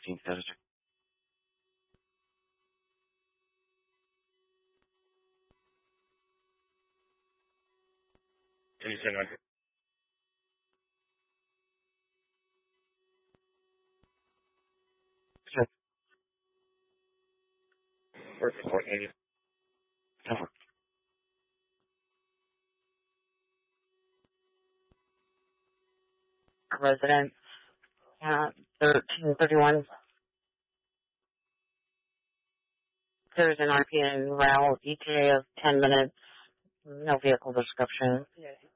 15th District. Anything on Work for any. Over. Resident, 1331. There's an RPN route, ETA of 10 minutes, no vehicle description.